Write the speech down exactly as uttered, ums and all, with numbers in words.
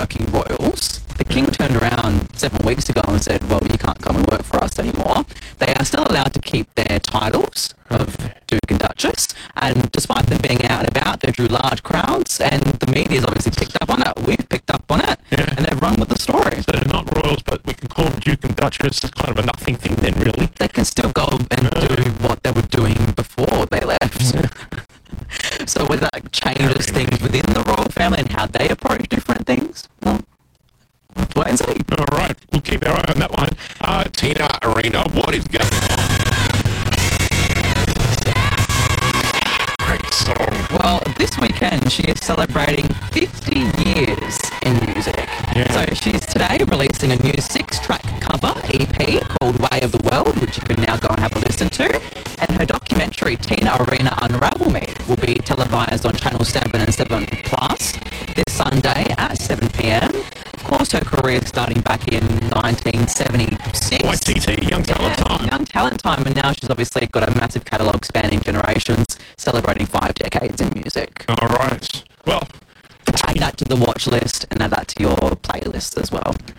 working royals. The king turned around seven weeks ago and said, well, you can't come and work for us anymore. They are still allowed to keep their titles of Duke and Duchess, and despite them being out and about, they drew large crowds, and the media's obviously picked up on it. We've picked up on it, Yeah. and they've run with the story. So they're not royals, but we can call them Duke and Duchess. It's kind of a nothing thing then, really. They can still go and do what they were doing before they left. So whether that changes things within the royal family and how they approach different things, well, let's wait and see. All right, we'll keep our eye on that one. Uh, Tina Arena, what is going on? Great song. Well, this weekend she is celebrating fifty years in music. Yeah. So she's today releasing a new six-track cover E P called Way of the World, which you can now go and have a listen to. And her documentary, Tina Arena Unravel Me, will be televised on Channel seven and seven Plus this Sunday at seven p.m. Of course, her career starting back in nineteen seventy-six. Y T T, Young Talent Yeah, Time. Young Talent Time, and now she's obviously got a massive catalogue spanning generations, celebrating five decades in music. All right. Well, Add that to the watch list and add that to your playlist as well.